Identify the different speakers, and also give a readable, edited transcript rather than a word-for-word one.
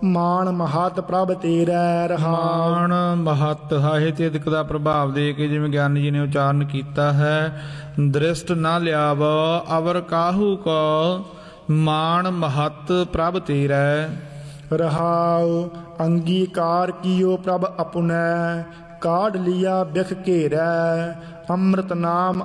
Speaker 1: ਮਾਨ ਮਹਤ ਪ੍ਰਭ ਤੇਰੈ ਰਹਾਉ।
Speaker 2: ਮਾਨ ਮਹਤ ਹਾਹੇ ਤੇ ਅਧਿਕ ਦਾ ਪ੍ਰਭਾਵ ਦੇ ਕੇ ਜਿਵੇਂ ਗਿਆਨੀ ਜੀ ਨੇ ਉਚਾਰਨ ਕੀਤਾ ਹੈ, ਦ੍ਰਿਸ਼ਟ ਨਾ ਲਿਆਵ ਅਵਰ ਕਾਹੂ ਕੋ ਮਾਨ ਮਹਤ ਪ੍ਰਭ ਤੇਰੈ
Speaker 1: ਰਹਾਉ। ਅੰਗੀਕਾਰ ਕੀਓ ਪ੍ਰਭ ਅਪੁਨੈ ਕਾਢ ਲਿਆ ਬਿਖ ਘੇਰੈ ਅੰਮ੍ਰਿਤ ਨਾਮ